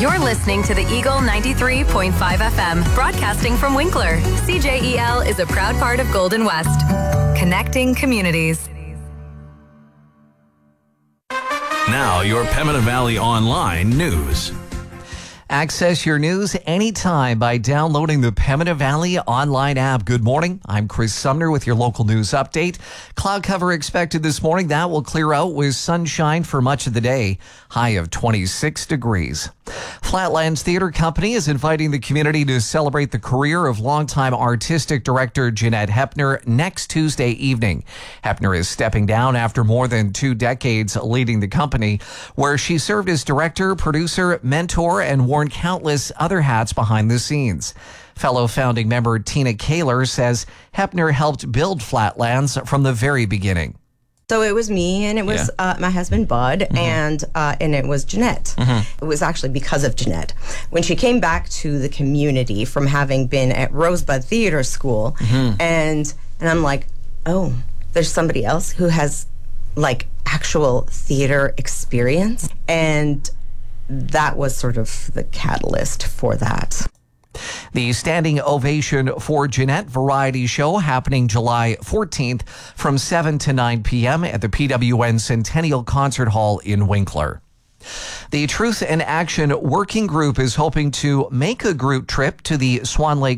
You're listening to the Eagle 93.5 FM, broadcasting from Winkler. CJEL is a proud part of Golden West, connecting communities. Now, your Pembina Valley Online news. Access your news anytime by downloading the Pembina Valley Online app. Good morning. I'm Chris Sumner with your local news update. Cloud cover expected this morning. That will clear out with sunshine for much of the day. High of 26 degrees. Flatlands Theatre Company is inviting the community to celebrate the career of longtime artistic director Jeanette Hepner next Tuesday evening. Hepner is stepping down after more than 2 decades leading the company, where she served as director, producer, mentor, and worn countless other hats behind the scenes. Fellow founding member Tina Kaler says Hepner helped build Flatlands from the very beginning. So it was me, and it was my husband, Bud, and it was Jeanette. It was actually because of Jeanette. When she came back to the community from having been at Rosebud Theater School, and I'm like, oh, there's somebody else who has, like, actual theater experience. And that was sort of the catalyst for that. The standing ovation for Jeanette variety show happening July 14th from 7 to 9 p.m. at the PWN Centennial Concert Hall in Winkler. The Truth and Action Working Group is hoping to make a group trip to the Swan Lake